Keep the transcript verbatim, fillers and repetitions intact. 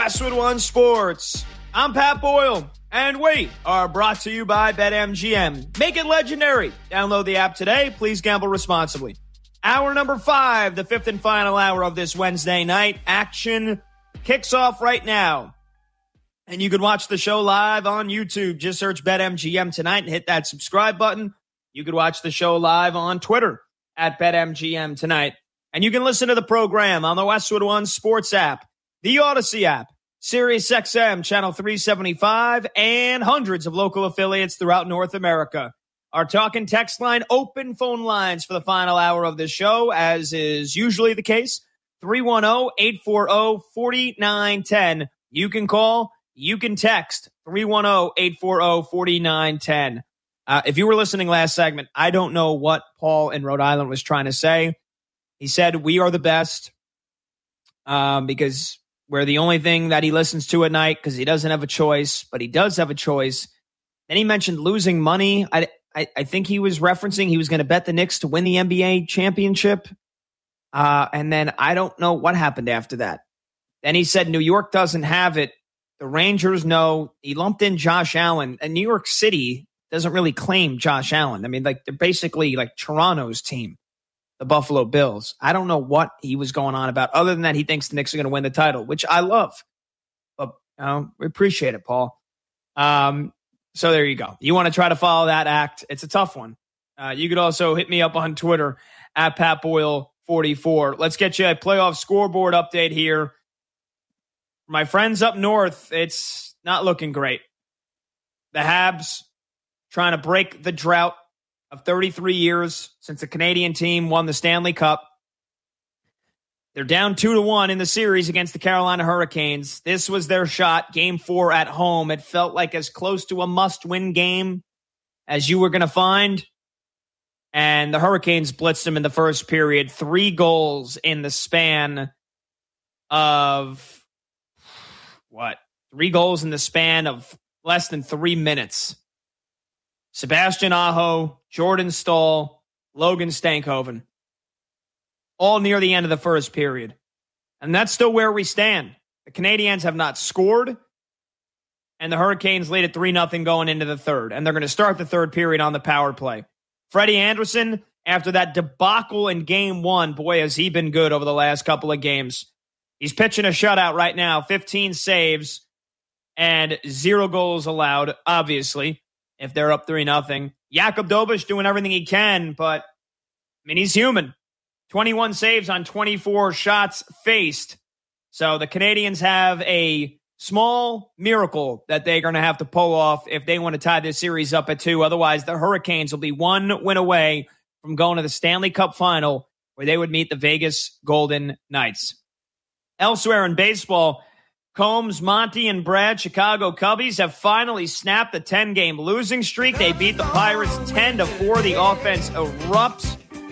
Westwood One Sports. I'm Pat Boyle, and we are brought to you by BetMGM. Make it legendary. Download the app today. Please gamble responsibly. Hour number five, the fifth and final hour of this Wednesday night. Action kicks off right now. And you can watch the show live on YouTube. Just search BetMGM tonight and hit that subscribe button. You can watch the show live on Twitter at BetMGM tonight. And you can listen to the program on the Westwood One Sports app, the Odyssey app, Sirius X M, Channel three seventy-five, and hundreds of local affiliates throughout North America. Our talk and text line, open phone lines for the final hour of this show, as is usually the case, three one zero, eight four zero, four nine one zero. You can call, you can text, three one zero, eight four zero, four nine one zero. Uh, if you were listening last segment, I don't know what Paul in Rhode Island was trying to say. He said, we are the best um, because we're the only thing that he listens to at night because he doesn't have a choice, but he does have a choice. Then he mentioned losing money. I, I, I think he was referencing he was going to bet the Knicks to win the N B A championship. Uh, and then I don't know what happened after that. Then he said New York doesn't have it. The Rangers know. He lumped in Josh Allen. And New York City doesn't really claim Josh Allen. I mean, like they're basically like Toronto's team, the Buffalo Bills. I don't know what he was going on about other than that he thinks the Knicks are going to win the title, which I love. But you know, we appreciate it, Paul. Um, so there you go. You want to try to follow that act. It's a tough one. Uh, you could also hit me up on Twitter at Pat Boyle forty-four. Let's get you a playoff scoreboard update here. My friends up north, it's not looking great. The Habs trying to break the drought of thirty-three years since the Canadian team won the Stanley Cup. They're down two to one in the series against the Carolina Hurricanes. This was their shot, game four at home. It felt like as close to a must-win game as you were going to find. And the Hurricanes blitzed them in the first period. Three goals in the span of, what? Three goals in the span of less than three minutes. Sebastian Aho, Jordan Staal, Logan Stankoven. All near the end of the first period. And that's still where we stand. The Canadiens have not scored. And the Hurricanes lead at three nothing going into the third. And they're going to start the third period on the power play. Freddie Anderson, after that debacle in game one, boy, has he been good over the last couple of games. He's pitching a shutout right now. fifteen saves and zero goals allowed, obviously, if they're up three nothing. Jakub Dobeš doing everything he can, but, I mean, he's human. twenty-one saves on twenty-four shots faced. So the Canadiens have a small miracle that they're going to have to pull off if they want to tie this series up at two. Otherwise, the Hurricanes will be one win away from going to the Stanley Cup final where they would meet the Vegas Golden Knights. Elsewhere in baseball, Combs, Monty, and Brad, Chicago Cubbies, have finally snapped the ten-game losing streak. They beat the Pirates ten to four. The offense erupts